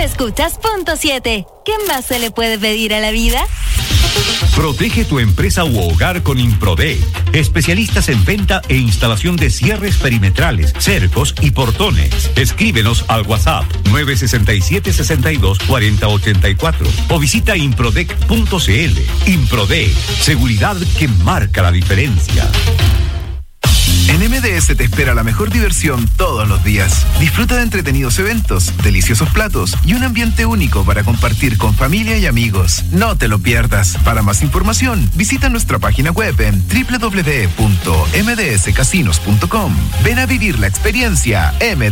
Escuchas Punto 7. ¿Qué más se le puede pedir a la vida? Protege tu empresa u hogar con Improdec. Especialistas en venta e instalación de cierres perimetrales, cercos y portones. Escríbenos al WhatsApp 967-62-4084 o visita improdec.cl. Improdec, seguridad que marca la diferencia. En MDS te espera la mejor diversión todos los días. Disfruta de entretenidos eventos, deliciosos platos y un ambiente único para compartir con familia y amigos. No te lo pierdas. Para más información, visita nuestra página web en www.mdscasinos.com. Ven a vivir la experiencia MDS.